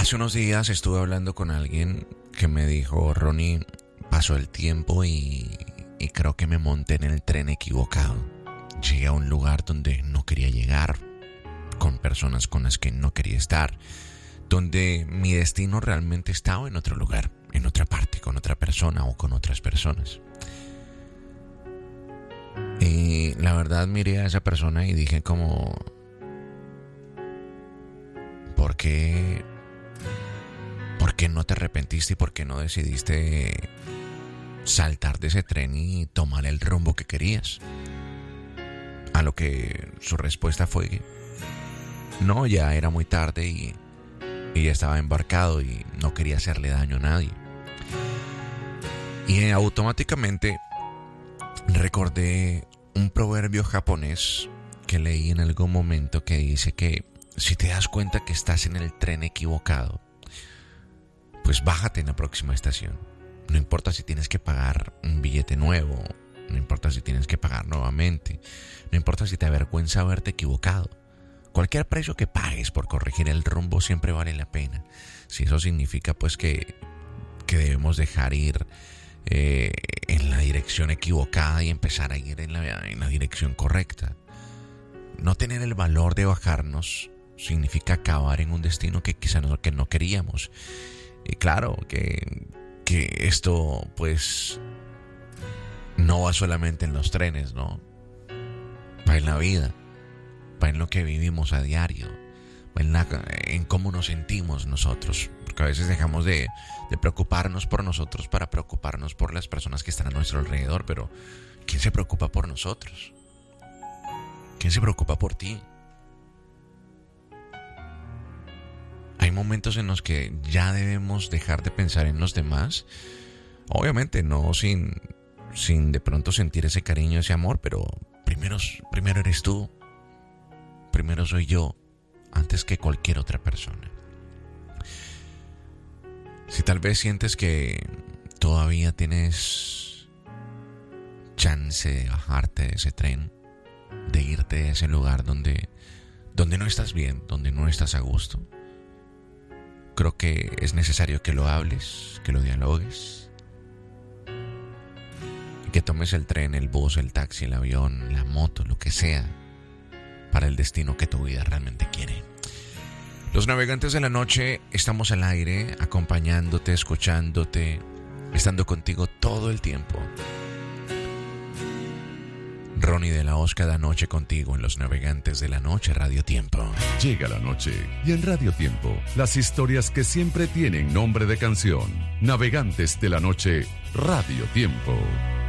Hace unos días estuve hablando con alguien que me dijo, Ronnie, pasó el tiempo y creo que me monté en el tren equivocado. Llegué a un lugar donde no quería llegar, con personas con las que no quería estar, donde mi destino realmente estaba en otro lugar, en otra parte, con otra persona o con otras personas. Y la verdad miré a esa persona y dije como, ¿por qué no te arrepentiste y por qué no decidiste saltar de ese tren y tomar el rumbo que querías? A lo que su respuesta fue, no, ya era muy tarde y ya estaba embarcado y no quería hacerle daño a nadie. Y automáticamente recordé un proverbio japonés que leí en algún momento que dice que si te das cuenta que estás en el tren equivocado, pues bájate en la próxima estación. No importa si tienes que pagar un billete nuevo, no importa si tienes que pagar nuevamente, no importa si te avergüenza haberte equivocado. Cualquier precio que pagues por corregir el rumbo siempre vale la pena. Si eso significa pues que debemos dejar ir en la dirección equivocada y empezar a ir en la dirección correcta. No tener el valor de bajarnos significa acabar en un destino que quizá no queríamos. Y claro que esto pues no va solamente en los trenes, ¿no? Va en la vida, va en lo que vivimos a diario, va en cómo nos sentimos nosotros. Porque a veces dejamos de preocuparnos por nosotros para preocuparnos por las personas que están a nuestro alrededor. Pero ¿quién se preocupa por nosotros? ¿Quién se preocupa por ti? Hay momentos en los que ya debemos dejar de pensar en los demás. Obviamente no sin de pronto sentir ese cariño, ese amor, pero primero eres tú. Primero soy yo, antes que cualquier otra persona. Si tal vez sientes que todavía tienes chance de bajarte de ese tren, de irte de ese lugar donde no estás bien, donde no estás a gusto, creo que es necesario que lo hables, que lo dialogues, y que tomes el tren, el bus, el taxi, el avión, la moto, lo que sea, para el destino que tu vida realmente quiere. Los Navegantes de la Noche estamos al aire, acompañándote, escuchándote, estando contigo todo el tiempo. Ronnie de la Hoz cada noche contigo en Los Navegantes de la Noche, Radio Tiempo. Llega la noche y en Radio Tiempo, las historias que siempre tienen nombre de canción. Navegantes de la Noche, Radio Tiempo.